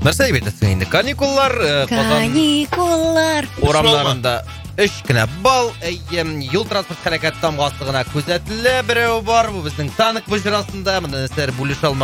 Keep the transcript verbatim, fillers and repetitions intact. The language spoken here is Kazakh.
Нәрсе деп айтасың енді? Каникуллар, э, Қазан Каникуллар. орамдарында үш кіна бал, юл транспорт харакаты тамғастығына күзәтілі біреу бар. Бұл біздің танық бұжырасында. Мұнда нәрселер бөліш алмақ